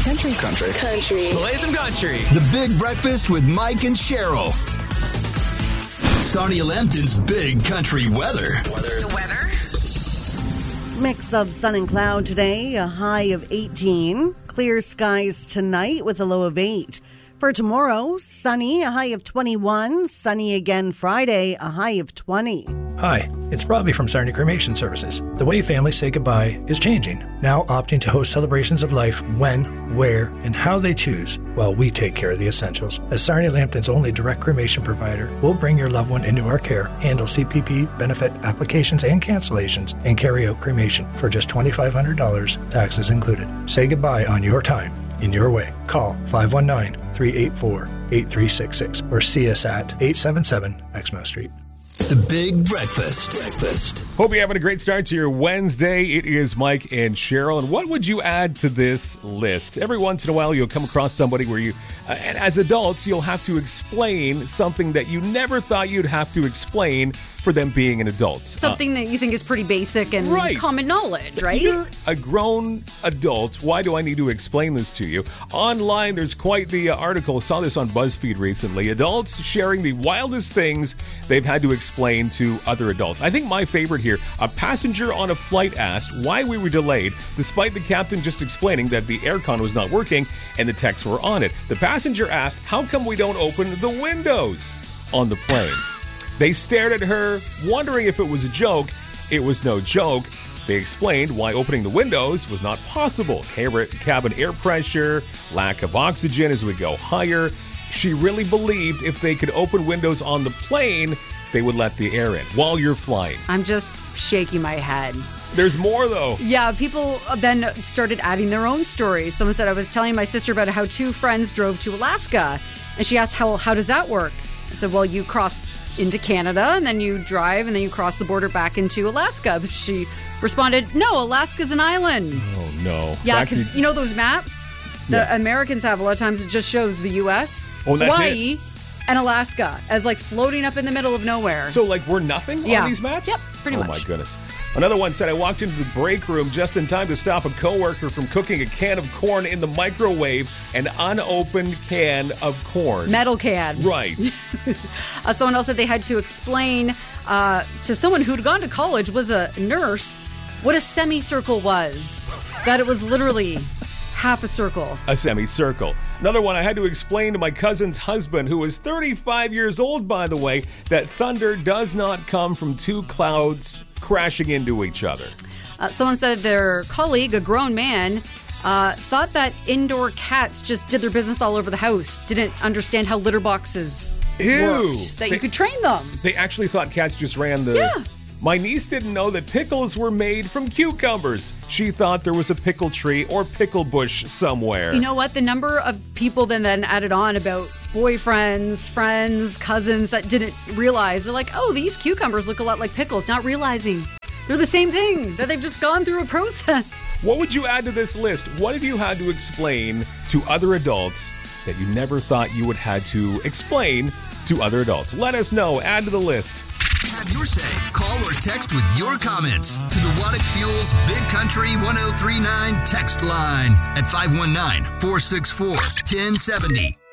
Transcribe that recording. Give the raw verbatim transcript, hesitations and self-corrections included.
Country. Country. Country. Play some country. The Big Breakfast with Mike and Cheryl. Sarnia Lambton's Big Country Weather. Weather. The weather. Mix of sun and cloud today, a high of eighteen. Clear skies tonight with a low of eight. For tomorrow, sunny, a high of twenty-one. Sunny again Friday, a high of twenty. Hi, it's Robbie from Sarnia Cremation Services. The way families say goodbye is changing, now opting to host celebrations of life when, where, and how they choose, while we take care of the essentials. As Sarnia Lambton's only direct cremation provider, we'll bring your loved one into our care, handle C P P, benefit applications and cancellations, and carry out cremation for just two thousand five hundred dollars, taxes included. Say goodbye on your time, in your way. Call five one nine, three eight four, eight three six six or see us at eight seven seven Exmo Street. The Big Breakfast. Breakfast. Hope you're having a great start to your Wednesday. It is Mike and Cheryl. And what would you add to this list? Every once in a while, you'll come across somebody where you, uh, and as adults, you'll have to explain something that you never thought you'd have to explain for them being an adult. Something uh, that you think is pretty basic and right. common knowledge, right? You're a grown adult. Why do I need to explain this to you? Online, there's quite the uh, article. I saw this on BuzzFeed recently. Adults sharing the wildest things they've had to explain to other adults. I think my favorite here, a passenger on a flight asked why we were delayed, despite the captain just explaining that the aircon was not working and the techs were on it. The passenger asked, how come we don't open the windows on the plane? They stared at her, wondering if it was a joke. It was no joke. They explained why opening the windows was not possible. Air, cabin air pressure, lack of oxygen as we go higher. She really believed if they could open windows on the plane, they would let the air in while you're flying. I'm just shaking my head. There's more, though. Yeah, people then started adding their own stories. Someone said, I was telling my sister about how two friends drove to Alaska, and she asked, how, how does that work? I said, well, you cross into Canada, and then you drive, and then you cross the border back into Alaska. But she responded, no, Alaska's an island. Oh, no. Yeah, because you know those maps that yeah. Americans have a lot of times, it just shows the U S, oh, that's Hawaii, it? and Alaska as like floating up in the middle of nowhere. So like we're nothing yeah. on these maps? Yep, pretty oh, much. Oh, my goodness. Another one said, I walked into the break room just in time to stop a coworker from cooking a can of corn in the microwave, an unopened can of corn. Metal can. Right. uh, someone else said they had to explain uh, to someone who'd gone to college, was a nurse, what a semicircle was. That it was literally half a circle. A semicircle. Another one, I had to explain to my cousin's husband, who is thirty-five years old, by the way, that thunder does not come from two clouds crashing into each other. Uh, someone said their colleague, a grown man, uh, thought that indoor cats just did their business all over the house. Didn't understand how litter boxes Ew. worked. That they, you could train them. They actually thought cats just ran the... Yeah. My niece didn't know that pickles were made from cucumbers. She thought there was a pickle tree or pickle bush somewhere. You know what? The number of people then, then added on about boyfriends, friends, cousins that didn't realize. They're like, oh, these cucumbers look a lot like pickles. Not realizing they're the same thing, that they've just gone through a process. What would you add to this list? What have you had to explain to other adults that you never thought you would had to explain to other adults? Let us know. Add to the list. Have your say. Call or text with your comments to the Waddick Fuels Big Country one oh three nine text line at five one nine, four six four, one oh seven oh.